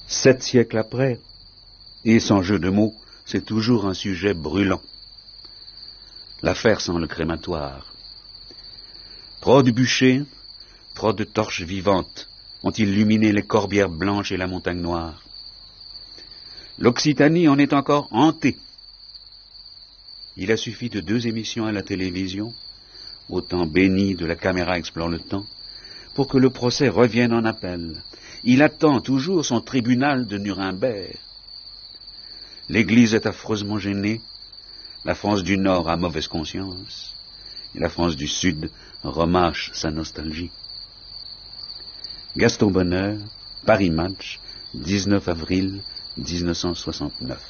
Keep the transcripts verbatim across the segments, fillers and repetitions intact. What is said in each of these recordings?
Sept siècles après, et sans jeu de mots, c'est toujours un sujet brûlant. L'affaire sent le crématoire. Trop de bûchers, trop de torches vivantes ont illuminé les corbières blanches et la montagne noire. L'Occitanie en est encore hantée. Il a suffi de deux émissions à la télévision, au temps béni de la caméra explore le temps, pour que le procès revienne en appel. Il attend toujours son tribunal de Nuremberg. L'Église est affreusement gênée. La France du Nord a mauvaise conscience. Et la France du Sud remâche sa nostalgie. Gaston Bonheur, Paris Match, dix-neuf avril mille neuf cent soixante-neuf.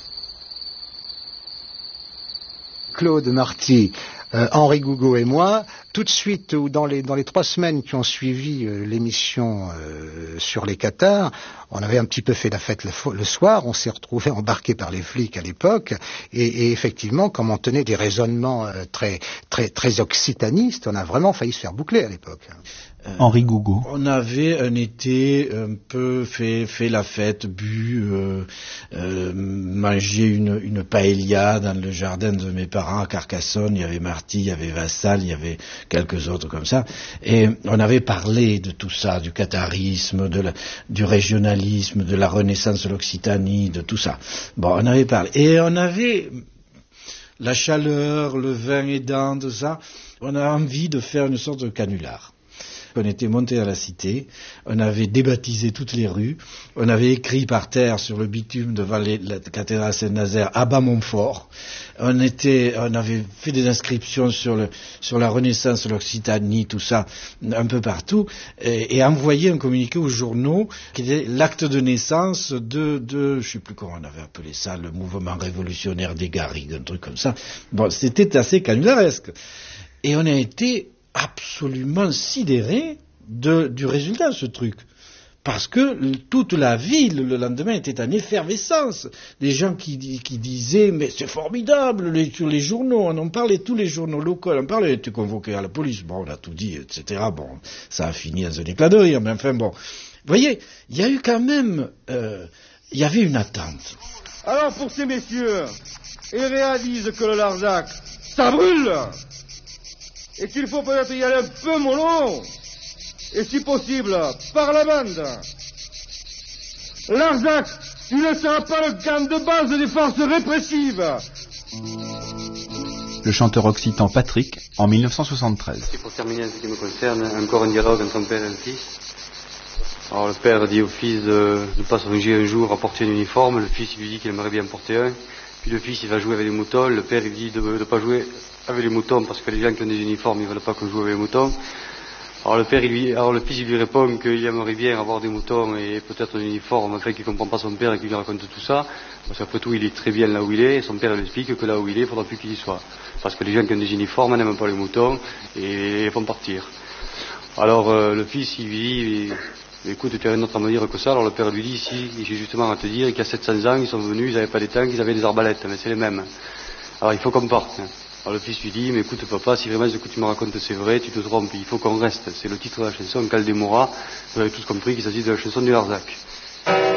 Claude Marty, euh, Henri Gougaud et moi, tout de suite, ou dans les, dans les trois semaines qui ont suivi euh, l'émission euh, sur les Cathares, on avait un petit peu fait la fête le, le soir, on s'est retrouvés embarqués par les flics à l'époque, et, et effectivement, comme on tenait des raisonnements euh, très, très, très occitanistes, on a vraiment failli se faire boucler à l'époque. Euh, Henri Gougaud. On avait un été un peu fait, fait la fête, bu, euh, euh, mangé une, une paella dans le jardin de mes parents à Carcassonne. Il y avait Marty, il y avait Vassal, il y avait quelques autres comme ça. Et on avait parlé de tout ça, du catharisme, de la, du régionalisme, de la renaissance de l'Occitanie, de tout ça. Bon, on avait parlé. Et on avait la chaleur, le vin aidant, tout ça. On a envie de faire une sorte de canular. On était monté à la cité, on avait débaptisé toutes les rues, on avait écrit par terre sur le bitume devant les, la cathédrale Saint-Nazaire à bas Montfort, on était, on avait fait des inscriptions sur le, sur la Renaissance, l'Occitanie, tout ça, un peu partout, et, et envoyé un communiqué aux journaux qui était l'acte de naissance de, de, je sais plus comment on avait appelé ça, le mouvement révolutionnaire des Garrigues, un truc comme ça. Bon, c'était assez canularesque. Et on a été absolument sidéré de, du résultat de ce truc. Parce que toute la ville, le lendemain, était en effervescence. Des gens qui, qui disaient, mais c'est formidable, les, sur les journaux, on en parlait, tous les journaux locaux, on en parlait, on était convoqué à la police, bon, on a tout dit, et cetera. Bon, ça a fini dans un éclat de rire, mais enfin bon. Vous voyez, il y a eu quand même, euh, il y avait une attente. Alors pour ces messieurs, ils réalisent que le Larzac, ça brûle, et qu'il faut peut-être y aller un peu mollo, et si possible, par la bande. Larzac, tu ne seras pas le camp de base des forces répressives. Le chanteur occitan Patrick, en mille neuf cent soixante-treize. Et pour terminer en ce qui me concerne, encore un dialogue entre un père et un fils. Alors le père dit au fils de ne pas songer un jour à porter un uniforme, le fils lui dit qu'il aimerait bien porter un, puis le fils il va jouer avec les moutons, le père il dit de ne pas jouer avec les moutons parce que les gens qui ont des uniformes ils veulent pas qu'on joue avec les moutons. Alors le père il lui, alors le fils il lui répond qu'il aimerait bien avoir des moutons et peut-être un uniforme, enfin qu'il comprend pas son père et qu'il lui raconte tout ça, parce qu'après tout il est très bien là où il est et son père lui explique que là où il est il faudra plus qu'il y soit, parce que les gens qui ont des uniformes n'aiment pas les moutons et ils font partir. Alors euh, le fils il lui dit, écoute, tu as rien d'autre à me dire que ça. Alors le père lui dit, si, j'ai justement à te dire qu'il y a sept cents ans, ils sont venus, ils n'avaient pas des tanks, ils avaient des arbalètes, mais c'est les mêmes. Alors il faut qu'on parte. Alors le fils lui dit, mais écoute papa, si vraiment ce que tu me racontes c'est vrai, tu te trompes, il faut qu'on reste. C'est le titre de la chanson, Caldemora. Vous avez tous compris qu'il s'agit de la chanson du Larzac.